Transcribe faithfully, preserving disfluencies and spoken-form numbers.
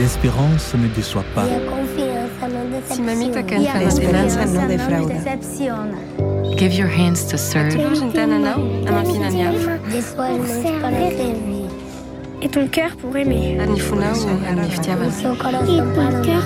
esperança ne déçoit pas. Si mamita kan La esperanza no defrauda. Give your hands to serve. Et ton cœur pour aimer. Et ton cœur